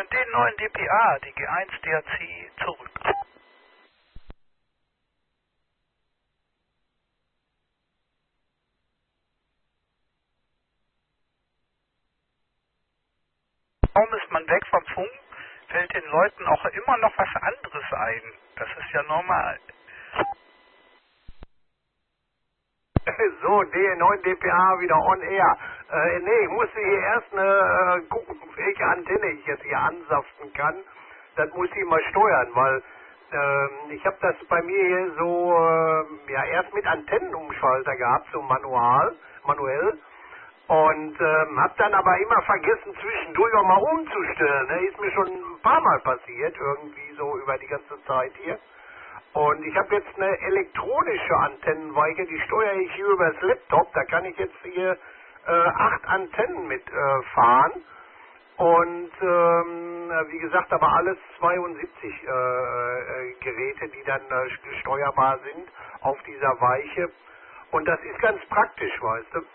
den neuen DPA, die G1 DHC, zurück. Kaum ist man weg vom Funk, fällt den Leuten auch immer noch was anderes ein. Das ist ja normal. So, D9 DPA wieder on air. Nee, ich musste hier erst gucken, welche Antenne ich jetzt hier ansaften kann. Das muss ich mal steuern, weil ich habe das bei mir hier so ja erst mit Antennenumschalter gehabt, so manuell. Und habe dann aber immer vergessen, zwischendurch auch mal umzustellen. Ne? Ist mir schon ein paar Mal passiert, irgendwie so über die ganze Zeit hier. Und ich habe jetzt eine elektronische Antennenweiche, die steuere ich hier über das Laptop. Da kann ich jetzt hier 8 Antennen mit fahren. Und wie gesagt, aber alles 72 Geräte, die dann steuerbar sind auf dieser Weiche. Und das ist ganz praktisch, weißt du.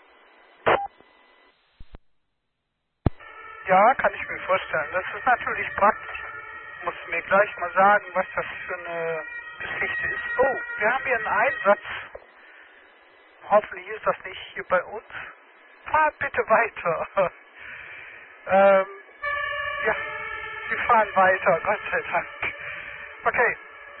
Ja, kann ich mir vorstellen. Das ist natürlich praktisch. Musst du mir gleich mal sagen, was das für eine Geschichte ist. Oh, wir haben hier einen Einsatz. Hoffentlich ist das nicht hier bei uns. Fahrt bitte weiter. Ja, wir fahren weiter, Gott sei Dank. Okay,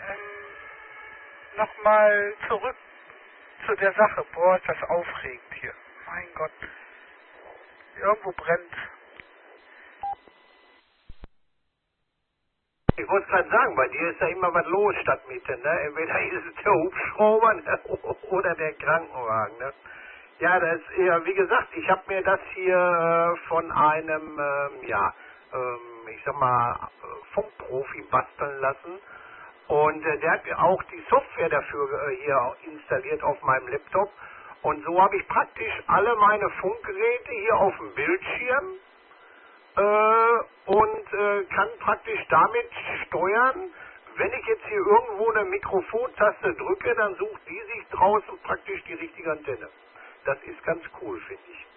nochmal zurück zu der Sache. Boah, ist das aufregend hier. Mein Gott. Irgendwo brennt. Ich wollte gerade sagen, bei dir ist ja immer was los Stadtmiete, ne? Entweder ist es der Hubschrauber ne? Oder der Krankenwagen, ne? Ja, das ist, ja, wie gesagt, ich habe mir das hier von einem, ich sag mal, Funkprofi basteln lassen. Und der hat auch die Software dafür hier installiert auf meinem Laptop. Und so habe ich praktisch alle meine Funkgeräte hier auf dem Bildschirm. Und kann praktisch damit steuern, wenn ich jetzt hier irgendwo eine Mikrofontaste drücke, dann sucht die sich draußen praktisch die richtige Antenne. Das ist ganz cool, finde ich.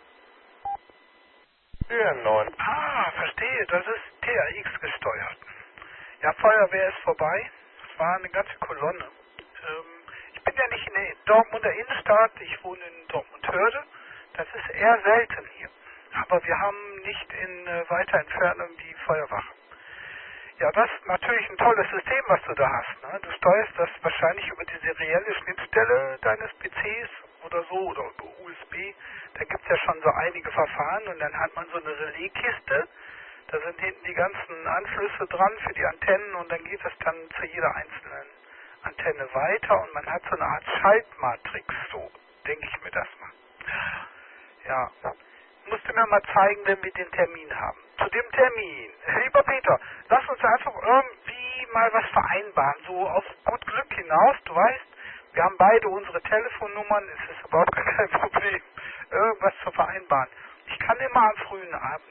Ja, 9. Ah, verstehe, das ist THX gesteuert. Ja, Feuerwehr ist vorbei. Es war eine ganze Kolonne. Ich bin ja nicht in der Dortmunder Innenstadt, ich wohne in Dortmund-Hörde. Das ist eher selten hier. Aber wir haben nicht in weiter Entfernung die Feuerwache. Ja, das ist natürlich ein tolles System, was du da hast. Ne? Du steuerst das wahrscheinlich über die serielle Schnittstelle deines PCs oder so, oder über USB. Da gibt es ja schon so einige Verfahren und dann hat man so eine Relaiskiste. Da sind hinten die ganzen Anschlüsse dran für die Antennen und dann geht es dann zu jeder einzelnen Antenne weiter und man hat so eine Art Schaltmatrix, so denke ich mir das mal. Ja, musst du mir mal zeigen, wenn wir den Termin haben. Zu dem Termin, lieber Peter, lass uns einfach irgendwie mal was vereinbaren, so auf gut Glück hinaus, du weißt, wir haben beide unsere Telefonnummern, es ist überhaupt gar kein Problem, irgendwas zu vereinbaren. Ich kann immer am frühen Abend.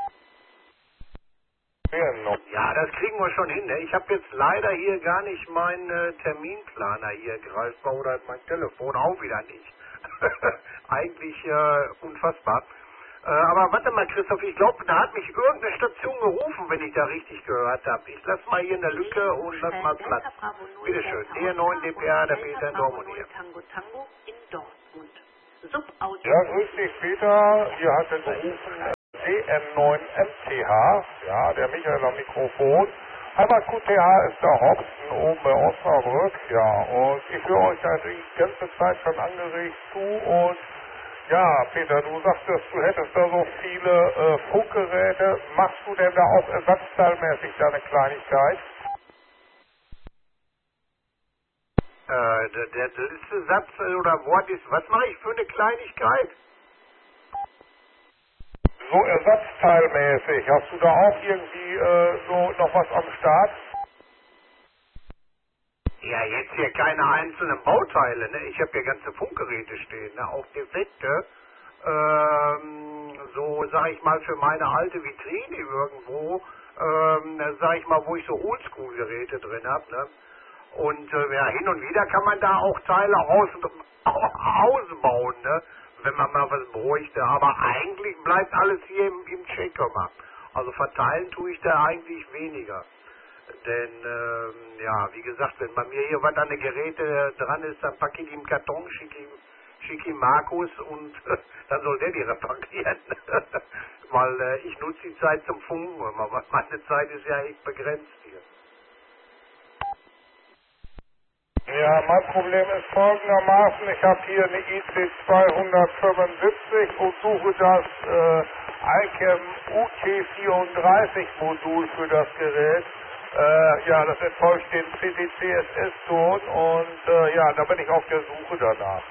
Ja, das kriegen wir schon hin. Ne? Ich habe jetzt leider hier gar nicht meinen Terminplaner hier greifbar oder mein Telefon auch wieder nicht. Eigentlich unfassbar. Aber warte mal, Christoph, ich glaube, da hat mich irgendeine Station gerufen, wenn ich da richtig gehört habe. Ich lass mal hier eine Lücke und lass mal Platz. Bitte schön, D9 DPA, der Peter in Dortmund hier. Ja, grüß dich, Peter. Hier hat er gerufen CN9 MTH. Ja, der Michael am Mikrofon. Heimat QTH ist der Hobson oben bei Osnabrück. Ja, und ich höre euch da die ganze Zeit schon angeregt zu. Und ja, Peter, du sagtest, du hättest da so viele Funkgeräte. Machst du denn da auch ersatzteilmäßig da eine Kleinigkeit? Der letzte Satz oder Wort ist, was mache ich für eine Kleinigkeit? So ersatzteilmäßig. Hast du da auch irgendwie so noch was am Start? Ja, jetzt hier keine einzelnen Bauteile, ne? Ich habe hier ganze Funkgeräte stehen, ne? Auch defekte. So, sag ich mal, für meine alte Vitrine irgendwo, sag ich mal, wo ich so Oldschool-Geräte drin habe, ne? Und ja, hin und wieder kann man da auch Teile ausbauen, ne? Wenn man mal was bräuchte. Aber eigentlich bleibt alles hier im Checker. Also verteilen tue ich da eigentlich weniger. Denn, ja, wie gesagt, wenn bei mir hier was an den Geräten dran ist, dann packe ich die im Karton, schicke ihm Markus und dann soll der die reparieren. Weil ich nutze die Zeit zum Funken, aber meine Zeit ist ja echt begrenzt hier. Ja, mein Problem ist folgendermaßen, ich habe hier eine IC 275 und suche das ICAM UT34 Modul für das Gerät. Ja, das enttäuscht den CDCSS-Ton und ja, da bin ich auf der Suche danach.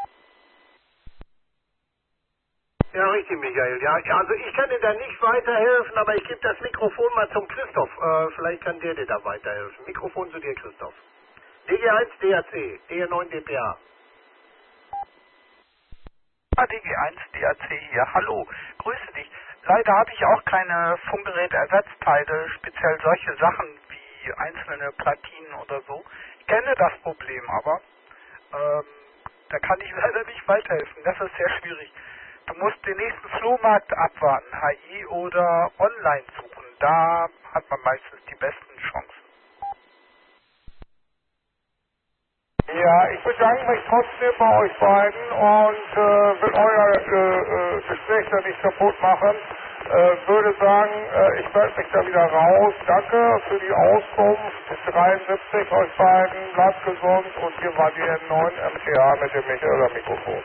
Ja, richtig, Michael. Ja, also ich kann dir da nicht weiterhelfen, aber ich gebe das Mikrofon mal zum Christoph. Vielleicht kann der dir da weiterhelfen. Mikrofon zu dir, Christoph. DG1 DAC, DG9 DPA. DG1 DAC hier. Hallo, grüße dich. Leider habe ich auch keine Funkgerätersatzteile, speziell solche Sachen wie einzelne Platinen oder so. Ich kenne das Problem aber. Da kann ich leider nicht weiterhelfen. Das ist sehr schwierig. Du musst den nächsten Flohmarkt abwarten, HI oder online suchen. Da hat man meistens die besten Chancen. Ja, ich bedanke mich trotzdem bei euch beiden und will euer Gespräch da nicht kaputt machen. Würde sagen, ich melde mich da wieder raus. Danke für die Auskunft. 73 euch beiden. Bleibt gesund und hier war die N9 MTA mit dem Michael am Mikrofon.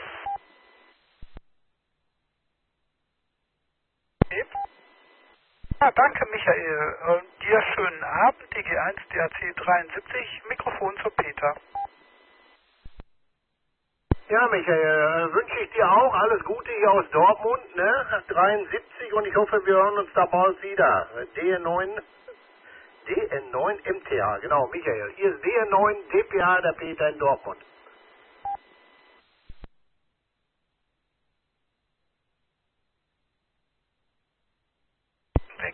Ja, danke Michael. Dir schönen Abend, DG1 DAC 73, Mikrofon zu Peter. Ja, Michael, wünsche ich dir auch alles Gute hier aus Dortmund, ne? 73 und ich hoffe, wir hören uns da bald wieder. DN9 MTA, genau, Michael. Hier ist DN9 DPA, der Peter in Dortmund. Weg.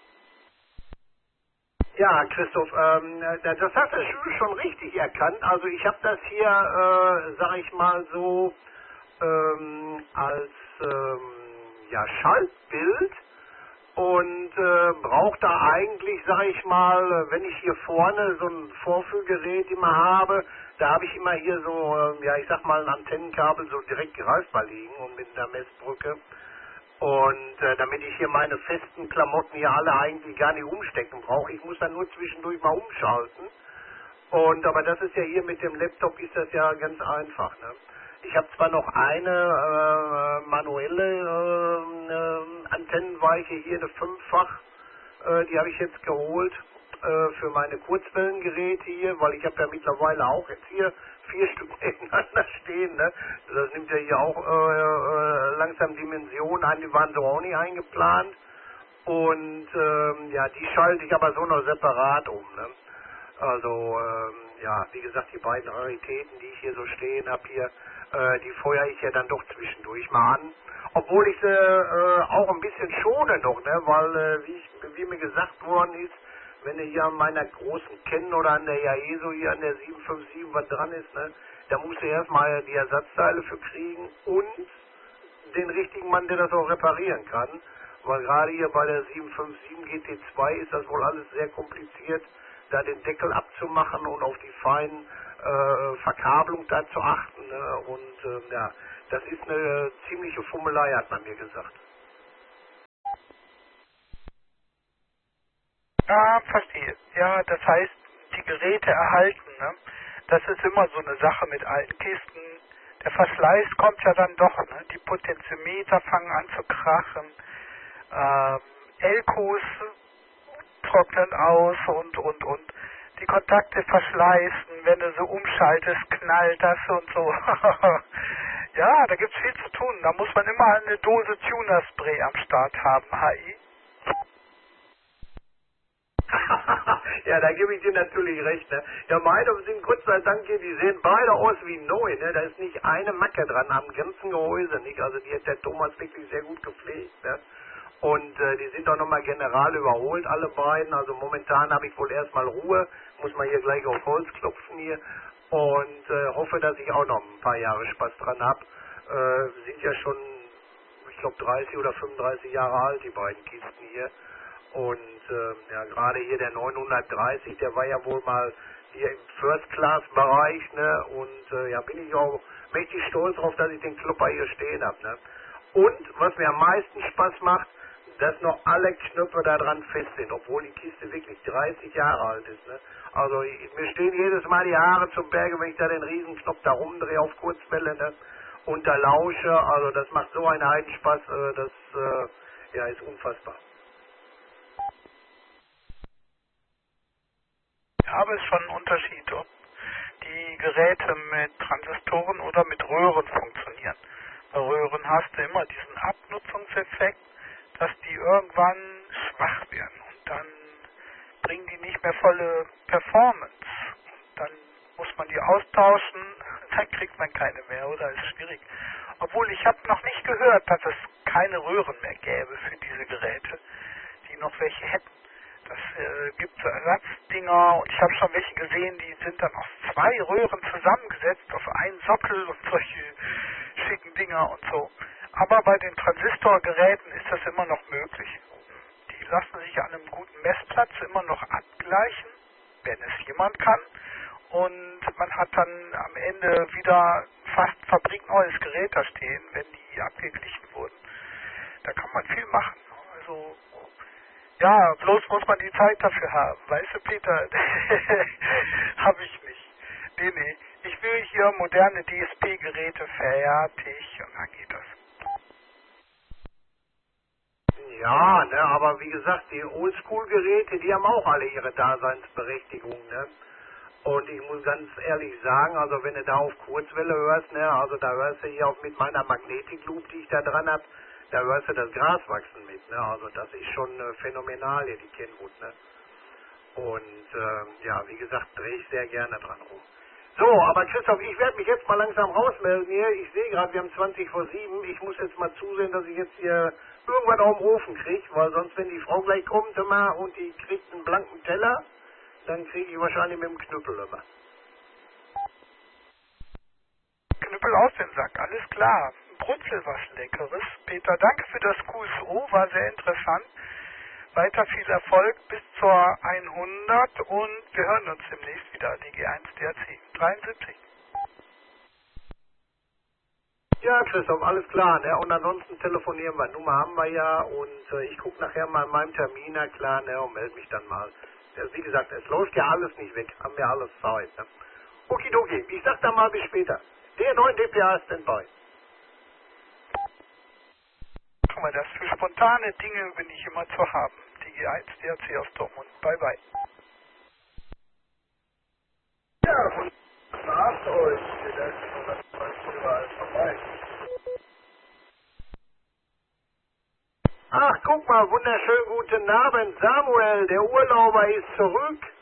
Ja, Christoph, das hast du schon richtig erkannt. Also ich habe das hier, sag ich mal so, als ja, Schaltbild und brauche da eigentlich, sag ich mal, wenn ich hier vorne so ein Vorführgerät immer habe, da habe ich immer hier so, ja, ich sag mal, ein Antennenkabel so direkt greifbar liegen und mit einer Messbrücke. Und damit ich hier meine festen Klamotten hier alle eigentlich gar nicht umstecken brauche, ich muss dann nur zwischendurch mal umschalten. Und aber das ist ja hier mit dem Laptop ist das ja ganz einfach. Ne? Ich habe zwar noch eine manuelle Antennenweiche hier, eine 5-fach, die habe ich jetzt geholt für meine Kurzwellengeräte hier, weil ich habe ja mittlerweile auch jetzt hier 4 Stück nebeneinander stehen. Ne? Das nimmt ja hier auch langsam Dimensionen an, die waren so auch nicht eingeplant. Und ja, die schalte ich aber so noch separat um. Ne? Also, ja, wie gesagt, die beiden Raritäten, die ich hier so stehen habe hier, die feuere ich ja dann doch zwischendurch mal an. Obwohl ich sie auch ein bisschen schone noch, ne? Weil, wie mir gesagt worden ist, wenn du hier an meiner großen Ken oder an der Yaeso hier an der 757 was dran ist, ne? Da musst du erstmal die Ersatzteile für kriegen und den richtigen Mann, der das auch reparieren kann. Weil gerade hier bei der 757 GT2 ist das wohl alles sehr kompliziert, da den Deckel abzumachen und auf die feinen Verkabelung da zu achten. Ne? Und ja, das ist eine ziemliche Fummelei, hat man mir gesagt. Ja, verstehe. Ja, das heißt, die Geräte erhalten, ne? Das ist immer so eine Sache mit alten Kisten. Der Verschleiß kommt ja dann doch, ne? Die Potentiometer fangen an zu krachen. Elkos trocknen aus und. Die Kontakte verschleißen, wenn du so umschaltest, knallt das und so. Ja, da gibt's viel zu tun. Da muss man immer eine Dose Tuner-Spray am Start haben, HI. Ja, da gebe ich dir natürlich recht. Ne? Ja, meine sind Gott sei Dank hier, die sehen beide aus wie neu. Ne? Da ist nicht eine Macke dran am ganzen Gehäuse. Nicht? Also die hat der Thomas wirklich sehr gut gepflegt. Ne? Und die sind auch nochmal general überholt, alle beiden. Also momentan habe ich wohl erstmal Ruhe. Muss man hier gleich auf Holz klopfen hier. Und hoffe, dass ich auch noch ein paar Jahre Spaß dran habe. Sind ja schon, glaube 30 oder 35 Jahre alt, die beiden Kisten hier. Und ja, gerade hier der 930, der war ja wohl mal hier im First-Class-Bereich, ne? Und ja, bin ich auch mächtig stolz drauf, dass ich den Klopper hier stehen habe, ne? Und was mir am meisten Spaß macht, dass noch alle Knöpfe da dran fest sind, obwohl die Kiste wirklich 30 Jahre alt ist, ne? Also mir stehen jedes Mal die Haare zum Berge, wenn ich da den Riesenknopf da rumdrehe auf Kurzwelle, ne? Und da lausche, also das macht so einen Heidenspaß, das ja, ist unfassbar. Ja, aber es ist schon ein Unterschied, ob die Geräte mit Transistoren oder mit Röhren funktionieren. Bei Röhren hast du immer diesen Abnutzungseffekt, dass die irgendwann schwach werden und dann bringen die nicht mehr volle Performance. Und dann muss man die austauschen, dann kriegt man keine mehr oder ist schwierig. Obwohl ich habe noch nicht gehört, dass es keine Röhren mehr gäbe für diese Geräte, die noch welche hätten. Das gibt so Ersatzdinger und ich habe schon welche gesehen, die sind dann aus 2 Röhren zusammengesetzt auf einen Sockel und solche schicken Dinger und so. Aber bei den Transistorgeräten ist das immer noch möglich. Die lassen sich an einem guten Messplatz immer noch abgleichen, wenn es jemand kann. Und man hat dann am Ende wieder fast fabrikneues Gerät da stehen, wenn die abgeglichen wurden. Da kann man viel machen. Also ja, bloß muss man die Zeit dafür haben. Weißt du, Peter, habe ich nicht. Nee. Ich will hier moderne DSP-Geräte fertig und dann geht das. Ja, ne, aber wie gesagt, die Oldschool-Geräte, die haben auch alle ihre Daseinsberechtigung, ne? Und ich muss ganz ehrlich sagen, also wenn du da auf Kurzwelle hörst, ne, also da hörst du hier auch mit meiner Magnetic-Loop, die ich da dran habe, da hörst du das Gras wachsen mit, ne? Also das ist schon phänomenal hier, die Kenwood, ne? Und ja, wie gesagt, drehe ich sehr gerne dran rum. So, aber Christoph, ich werde mich jetzt mal langsam rausmelden hier. Ich sehe gerade, wir haben 20 vor 7. Ich muss jetzt mal zusehen, dass ich jetzt hier irgendwas auf dem Ofen kriege, weil sonst, wenn die Frau gleich kommt immer und die kriegt einen blanken Teller, dann kriege ich wahrscheinlich mit dem Knüppel immer. Knüppel aus dem Sack, alles klar. Brutzel was Leckeres. Peter, danke für das QSO, war sehr interessant. Weiter viel Erfolg bis zur 100 und wir hören uns demnächst wieder, DG1 DRC 73. Ja, Christoph, alles klar, ne? Und ansonsten telefonieren wir. Nummer haben wir ja und ich gucke nachher mal in meinem Termin, na klar, ne? Und melde mich dann mal. Wie gesagt, es läuft ja alles nicht weg, haben wir alles Zeit, ne? Okidoki, ich sag dann mal bis später. Der 9 dpa ist Standby. Guck mal, das für spontane Dinge bin ich immer zu haben. DG1 DRC aus Dortmund. Bye bye. Ja, und verabschiedet euch. Das war vorbei. Ach, guck mal, wunderschönen guten Abend. Samuel, der Urlauber ist zurück.